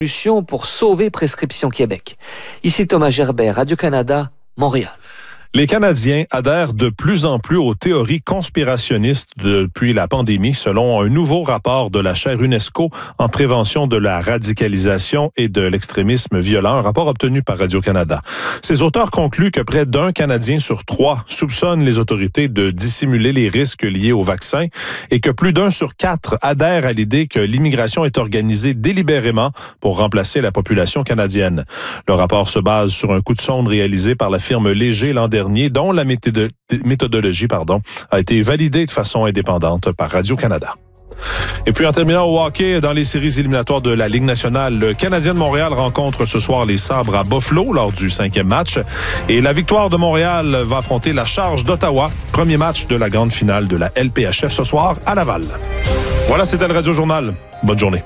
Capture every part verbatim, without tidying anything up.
Solution pour sauver Prescription Québec. Ici Thomas Gerbert, Radio-Canada, Montréal. Les Canadiens adhèrent de plus en plus aux théories conspirationnistes depuis la pandémie, selon un nouveau rapport de la chaire UNESCO en prévention de la radicalisation et de l'extrémisme violent, un rapport obtenu par Radio-Canada. Ces auteurs concluent que près d'un Canadien sur trois soupçonne les autorités de dissimuler les risques liés au vaccin et que plus d'un sur quatre adhère à l'idée que l'immigration est organisée délibérément pour remplacer la population canadienne. Le rapport se base sur un coup de sonde réalisé par la firme Léger l'an dernier, dont la méthodologie pardon, a été validée de façon indépendante par Radio-Canada. Et puis en terminant au hockey, dans les séries éliminatoires de la Ligue nationale, le Canadien de Montréal rencontre ce soir les Sabres à Buffalo lors du cinquième match. Et la victoire de Montréal va affronter la Charge d'Ottawa, premier match de la grande finale de la L P H F ce soir à Laval. Voilà, c'était le Radio Journal. Bonne journée.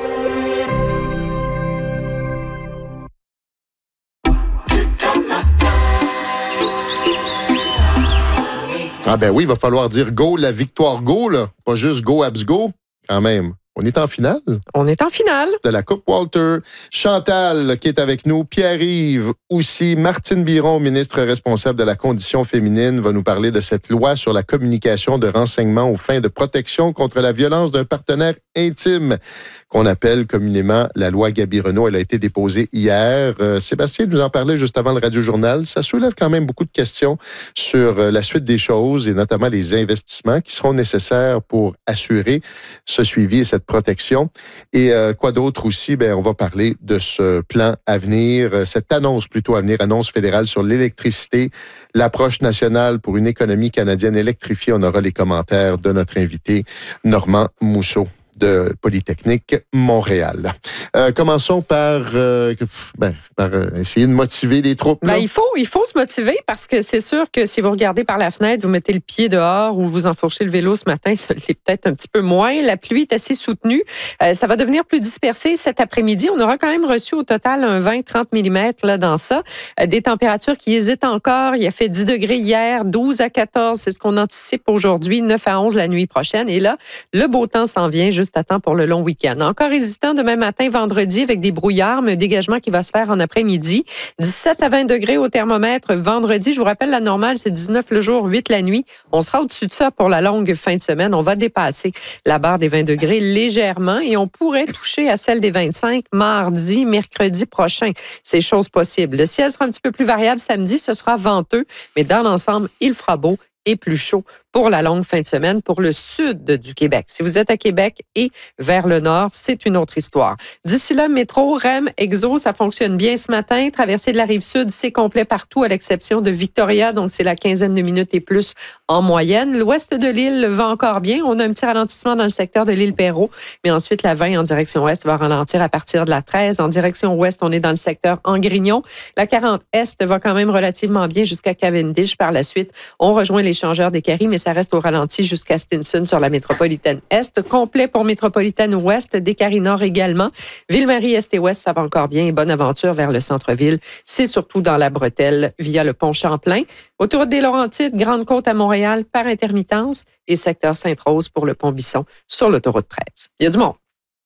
Ah ben oui, il va falloir dire go la victoire go, là. Pas juste go abs go, quand même. On est en finale. On est en finale. De la Coupe Walter. Chantal qui est avec nous. Pierre-Yves aussi. Martine Biron, ministre responsable de la condition féminine, va nous parler de cette loi sur la communication de renseignements aux fins de protection contre la violence d'un partenaire intime, qu'on appelle communément la loi Gabi-Renaud. Elle a été déposée hier. Euh, Sébastien nous en parlait juste avant le Radio-Journal. Ça soulève quand même beaucoup de questions sur euh, la suite des choses et notamment les investissements qui seront nécessaires pour assurer ce suivi et cette protection. Et euh, quoi d'autre aussi? Ben, on va parler de ce plan à venir, euh, cette annonce plutôt à venir, annonce fédérale sur l'électricité, l'approche nationale pour une économie canadienne électrifiée. On aura les commentaires de notre invité Normand Mousseau de Polytechnique Montréal. Euh, commençons par, euh, ben, par euh, essayer de motiver les troupes. Ben, il faut, il faut se motiver parce que c'est sûr que si vous regardez par la fenêtre, vous mettez le pied dehors ou vous enfourchez le vélo ce matin, ça l'est peut-être un petit peu moins. La pluie est assez soutenue. Euh, ça va devenir plus dispersé cet après-midi. On aura quand même reçu au total un vingt à trente millimètres là, dans ça. Euh, des températures qui hésitent encore. Il a fait dix degrés hier, douze à quatorze. C'est ce qu'on anticipe aujourd'hui, neuf à onze la nuit prochaine. Et là, le beau temps s'en vient juste à temps pour le long week-end. Encore hésitant demain matin, vendredi, avec des brouillards, mais un dégagement qui va se faire en après-midi. dix-sept à vingt degrés au thermomètre vendredi. Je vous rappelle, la normale, c'est dix-neuf le jour, huit la nuit. On sera au-dessus de ça pour la longue fin de semaine. On va dépasser la barre des vingt degrés légèrement et on pourrait toucher à celle des vingt-cinq mardi, mercredi prochain. C'est chose possible. Le ciel sera un petit peu plus variable samedi. Ce sera venteux, mais dans l'ensemble, il fera beau et plus chaud pour la longue fin de semaine pour le sud du Québec. Si vous êtes à Québec et vers le nord, c'est une autre histoire. D'ici là, métro, R E M, Exo, ça fonctionne bien ce matin. Traversée de la Rive-Sud, c'est complet partout à l'exception de Victoria, donc c'est la quinzaine de minutes et plus en moyenne. L'ouest de l'île va encore bien. On a un petit ralentissement dans le secteur de l'île Perrot, mais ensuite la vingt en direction ouest va ralentir à partir de la treize. En direction ouest, on est dans le secteur Angrignon. La quarante est va quand même relativement bien jusqu'à Cavendish. Par la suite, on rejoint l'échangeur des Caries, mais ça reste au ralenti jusqu'à Stinson sur la métropolitaine Est. Complet pour métropolitaine Ouest, des Caries Nord également. Ville-Marie Est et Ouest, ça va encore bien. Et bonne aventure vers le centre-ville. C'est surtout dans la bretelle via le pont Champlain. Autoroute des Laurentides, Grande-Côte à Montréal par intermittence et secteur Sainte-Rose pour le pont Bisson sur l'autoroute treize. Il y a du monde.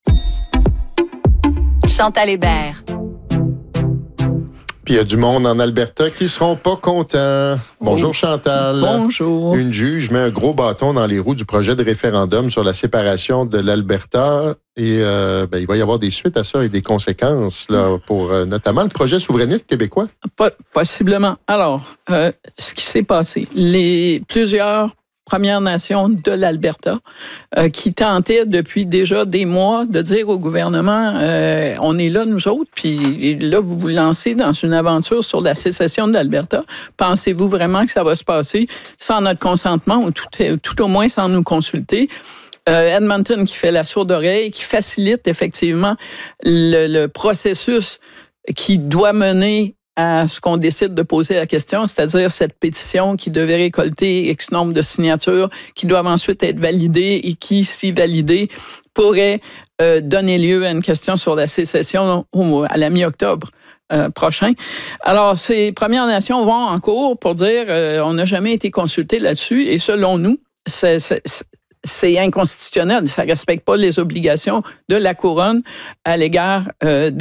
Chantal Hébert. Puis il y a du monde en Alberta qui seront pas contents. Bonjour oh. Chantal. Bonjour. Une juge met un gros bâton dans les roues du projet de référendum sur la séparation de l'Alberta. Et euh, ben, il va y avoir des suites à ça et des conséquences là, pour euh, notamment le projet souverainiste québécois. Possiblement. Alors, euh, ce qui s'est passé, les plusieurs Premières Nations de l'Alberta, euh, qui tentaient depuis déjà des mois de dire au gouvernement, euh, on est là nous autres, puis là vous vous lancez dans une aventure sur la sécession de l'Alberta. Pensez-vous vraiment que ça va se passer sans notre consentement ou tout, tout au moins sans nous consulter? Euh, Edmonton qui fait la sourde oreille, qui facilite effectivement le, le processus qui doit mener à ce qu'on décide de poser la question, c'est-à-dire cette pétition qui devait récolter X nombre de signatures, qui doivent ensuite être validées et qui, si validées, pourrait euh, donner lieu à une question sur la sécession au, à la mi-octobre euh, prochain. Alors, ces Premières Nations vont en cours pour dire euh, on n'a jamais été consulté là-dessus et selon nous, c'est, c'est, c'est inconstitutionnel. Ça ne respecte pas les obligations de la Couronne à l'égard euh, des